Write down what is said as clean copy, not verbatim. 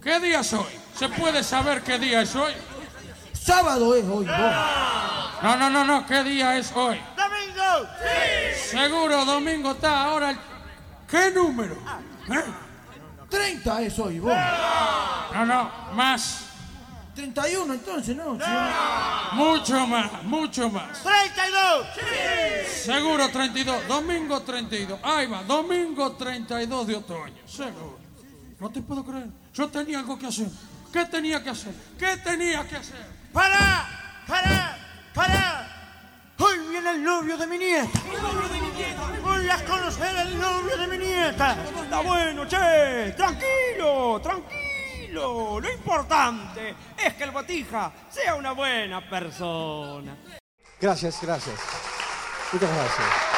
¿Qué día es hoy? ¿Se puede saber qué día es hoy? Sábado es hoy, vos. No, ¿qué día es hoy? ¡Domingo! ¡Sí! Seguro, domingo está ahora. ¿Qué número? 30 es hoy, vos. No, más. 31 entonces, ¿no? Sí. Mucho más. 32. ¡Sí! Seguro 32, domingo 32. Ahí va, domingo 32 de otoño, seguro. No te puedo creer. Yo tenía algo que hacer. ¿Qué tenía que hacer? ¡Para! Hoy viene el novio de mi nieta. Voy a conocer al novio de mi nieta. Está bueno, che. Tranquilo. Lo importante es que el Botija sea una buena persona. Gracias. Muchas gracias.